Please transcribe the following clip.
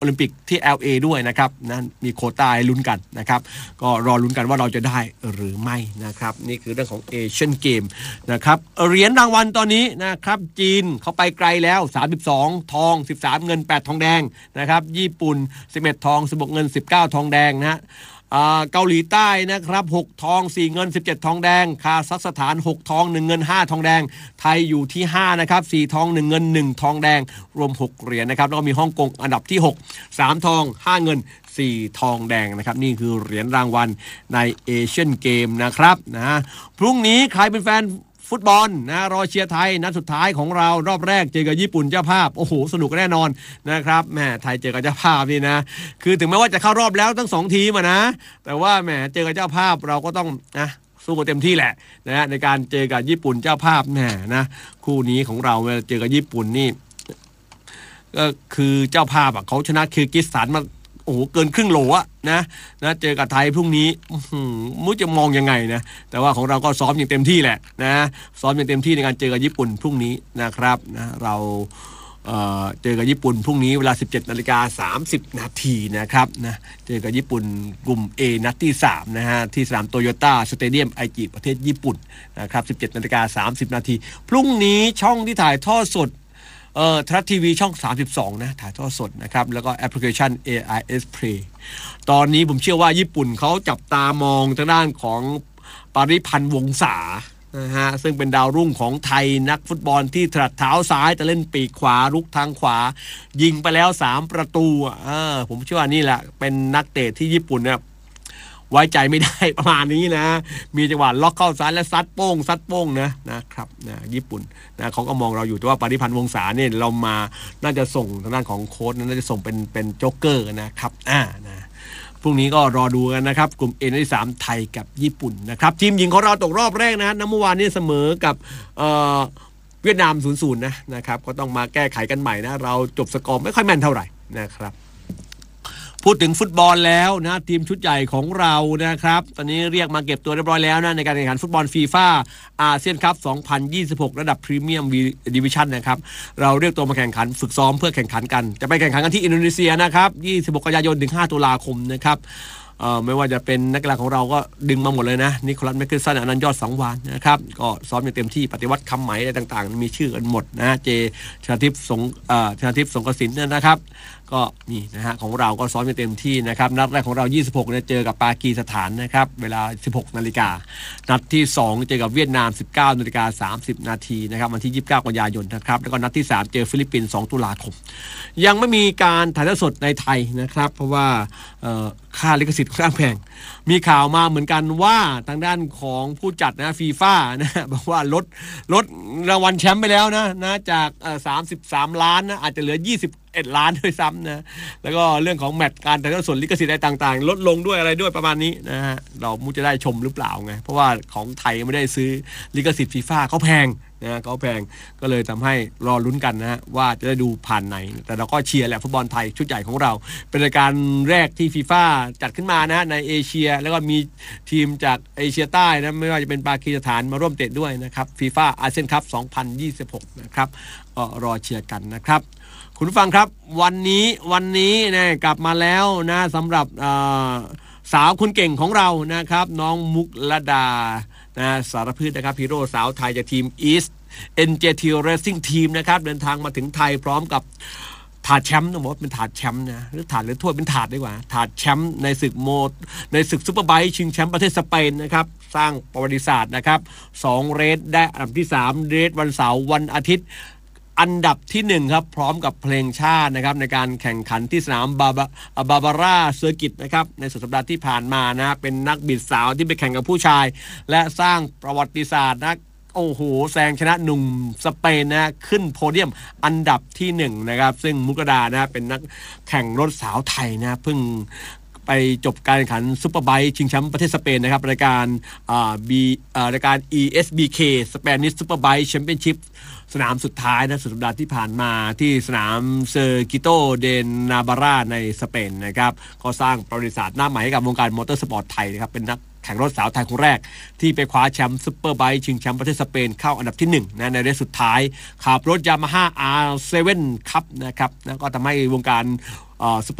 โอลิมปิกที่ LA ด้วยนะครับนั่นมีโควต้าให้ลุ้นกันนะครับก็รอลุ้นกันว่าเราจะได้หรือไม่นะครับนี่คือเรื่องของเอเชียนเกมนะครับเหรียญรางวัลตอนนี้นะครับจีนเขาไปไกลแล้ว32ทอง13เงิน8ทองแดงนะครับญี่ปุ่น11ทอง16เงิน19ทองแดงนะฮะเกาหลีใต้นะครับ6ทอง4เงิน17ทองแดงคาซัคสถาน6ทอง1เงิน5ทองแดงไทยอยู่ที่5นะครับ4ทอง1เงิน1ทองแดงรวม6เหรียญนะครับแล้วก็มีฮ่องกงอันดับที่6 3ทอง5เงิน4ทองแดงนะครับนี่คือเหรียญรางวัลในเอเชียนเกมนะครับนะพรุ่งนี้ใครเป็นแฟนฟุตบอลนะรอเชียร์ไทยนัดสุดท้ายของเรารอบแรกเจอกับญี่ปุ่นเจ้าภาพโอ้โหสนุกแน่นอนนะครับแหมไทยเจอกับเจ้าภาพนี่นะคือถึงแม้ว่าจะเข้ารอบแล้วทั้ง2ทีมนะแต่ว่าแหมเจอกับเจ้าภาพเราก็ต้องนะสู้กันเต็มที่แหละนะในการเจอกับญี่ปุ่นเจ้าภาพแหมนะคู่นี้ของเราเจอกับญี่ปุ่นนี่ก็คือเจ้าภาพเขาชนะคิร์กิสถานมาโอ้โหเกินครึ่งโหลอะนะเจอกับไทยพรุ่งนี้มุ้จะมองยังไงนะแต่ว่าของเราก็ซ้อมอย่างเต็มที่แหละนะซ้อมอย่างเต็มที่ในการเจอกับญี่ปุ่นพรุ่งนี้นะครับนะเราเจอกับญี่ปุ่นพรุ่งนี้เวลา 17:30 นาทีนะครับนะเจอกับญี่ปุ่นกลุ่ม A นัดที่3นะฮะที่สนามโตโยต้าสเตเดียมไอจิประเทศญี่ปุ่นนะครับ 17:30 นาทีพรุ่งนี้ช่องที่ถ่ายทอดสดทรัฐทีวีช่อง32นะถ่ายทอดสดนะครับแล้วก็แอปพลิเคชัน AIS Play ตอนนี้ผมเชื่อว่าญี่ปุ่นเขาจับตามองทางด้านของปริพันธ์วงศานะฮะซึ่งเป็นดาวรุ่งของไทยนักฟุตบอลที่ถนัดเท้าซ้ายแต่เล่นปีกขวารุกทางขวายิงไปแล้ว3ประตูผมเชื่อว่านี่แหละเป็นนักเตะที่ญี่ปุ่นเนี่ยไว้ใจไม่ได้ประมาณนี้นะมีจังหวะล็อกเข้าซ้ายและซัดโป้งนะครับนะญี่ปุ่นนะเขาก็มองเราอยู่แต่ว่าปริพันธ์วงศาเนี่ยเรามาน่าจะส่งทางด้านของโค้ชน่าจะส่งเป็นโจ๊กเกอร์นะครับนะพรุ่งนี้ก็รอดูกันนะครับกลุ่ม A ที่3ไทยกับญี่ปุ่นนะครับทีมหญิงของเราตกรอบแรกนะเมื่อวานนี้เสมอกับเวียดนาม 0-0 นะครับก็ต้องมาแก้ไขกันใหม่นะเราจบสกอร์ไม่ค่อยแม่นเท่าไหร่นะครับพูดถึงฟุตบอลแล้วนะทีมชุดใหญ่ของเรานะครับตอนนี้เรียกมาเก็บตัวเรียบร้อยแล้วนะในการแข่งขันฟุตบอลฟีฟ่าอาเซียนคัพ 2026 ระดับพรีเมียมดิวิชั่นนะครับเราเรียกตัวมาแข่งขันฝึกซ้อมเพื่อแข่งขันกันจะไปแข่งขันกันที่อินโดนีเซียนะครับ26 กันยายนถึง 5 ตุลาคมนะครับไม่ว่าจะเป็นนักกีฬาของเราก็ดึงมาหมดเลยนะนิโคลัสแมคคินสันอนันต์ยอดสังวานนะครับก็ซ้อมอย่างเต็มที่ปฏิวัติคำไหมอะไรต่างๆมีชื่อกันหมดนะเจชนาทิพย์สงกสินนะครับก็นี่นะฮะของเราก็ซ้อมอย่างเต็มที่นะครับนัดแรกของเรา26เนี่ยเจอกับปากีสถานนะครับเวลา 16 นาฬิกานัดที่2เจอกับเวียดนาม 19:30 นาทีนะครับวันที่ 29 กันยายนนะครับแล้วก็นัดที่3เจอฟิลิปปินส์ 2 ตุลาคมยังไม่มีการถ่ายทอดสดในไทยนะครับเพราะว่าค่าลิขสิทธิ์ค่อนข้างแพงมีข่าวมาเหมือนกันว่าทางด้านของผู้จัดนะฟีฟ่านะบอกว่าลดรางวัลแชมป์ไปแล้วนะจาก33 ล้านนะอาจจะเหลือ21 ล้านด้วยซ้ำนะแล้วก็เรื่องของแมตช์การถ่ายทอดสดลิขสิทธิ์อะไรต่างๆลดลงด้วยอะไรด้วยประมาณนี้นะฮะเรามุจะได้ชมหรือเปล่าไงเพราะว่าของไทยไม่ได้ซื้อลิขสิทธิ์ฟีฟ่าเขาแพงนะเขาแพงก็เลยทำให้รอลุ้นกันนะว่าจะได้ดูผ่านไหนแต่เราก็เชียร์แหละฟุตบอลไทยชุดใหญ่ของเราเป็นรายการแรกที่ฟีฟ่าจัดขึ้นมานะในเอเชียแล้วก็มีทีมจากเอเชียใต้นะไม่ว่าจะเป็นปากีสถานมาร่วมเตะด้วยนะครับฟีฟ่าอาเซียนคัพ 2026 นะครับก็รอเชียร์กันนะครับคุณผู้ฟังครับวันนี้นะกลับมาแล้วนะสำหรับสาวคนเก่งของเรานะครับน้องมุกลดานะสารพืชนะครับฮีโร่สาวไทยจากทีม East NJT Racing Team นะครับเดินทางมาถึงไทยพร้อมกับถาดแชมป์ต้องบอกว่าเป็นถาดแชมป์นะหรือถาดหรือถ้วยเป็นถาดดีกว่าถาดแชมป์ในศึกซุปเปอร์ไบค์ชิงแชมป์ประเทศสเปนนะครับสร้างประวัติศาสตร์นะครับ2เรสได้อันดับที่3เรสวันเสาร์วันอาทิตย์อันดับที่1ครับพร้อมกับเพลงชาตินะครับในการแข่งขันที่สนามบาบาร่าเซอร์กิตนะครับในสุดสัปดาห์ที่ผ่านมานะเป็นนักบิดสาวที่ไปแข่งกับผู้ชายและสร้างประวัติศาสตร์นะโอ้โหแซงชนะหนุ่มสเปนนะขึ้นโพเดียมอันดับที่1นะครับซึ่งมุกดานะเป็นนักแข่งรถสาวไทยนะเพิ่งไปจบการแข่งขันซุปเปอร์ไบค์ชิงแชมป์ประเทศสเปนนะครับรายการรายการ ESBK Spanish Superbike Championship สนามสุดท้ายนะสุดสัปดาห์ที่ผ่านมาที่สนามเซอร์กิโตเดนนาบาร่าในสเปนนะครับก็สร้างประวัติศาสตร์หน้าใหม่ให้กับวงการมอเตอร์สปอร์ตไทยนะครับเป็นนักแข่งรถสาวไทยคนแรกที่ไปคว้าแชมป์ซุปเปอร์ไบค์ชิงแชมป์ประเทศสเปนเข้าอันดับที่1นะในเรสสุดท้ายขับรถยามาฮ่า R7 ครับนะครับแล้วก็ทำให้วงการสโป